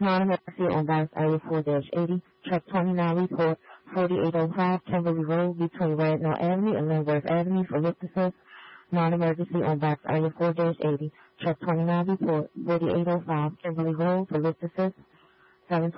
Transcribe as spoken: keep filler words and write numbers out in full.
Non-emergency on Bass Area four eighty, truck twenty-nine report forty-eight oh five Kimberly Road between Radnor Avenue and Linworth Avenue for lift assist. Non-emergency on Bass Area four eighty, truck twenty-nine report forty-eight oh five Kimberly Road for lift assist. seven